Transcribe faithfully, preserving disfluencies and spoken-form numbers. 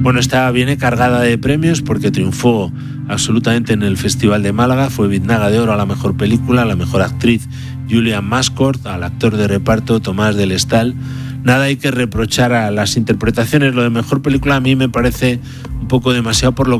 Bueno, esta viene cargada de premios porque triunfó absolutamente en el Festival de Málaga. Fue Biznaga de Oro a la mejor película, a la mejor actriz Julian Mascort, al actor de reparto Tomás del Estal. Nada hay que reprochar a las interpretaciones. Lo de mejor película a mí me parece un poco demasiado por lo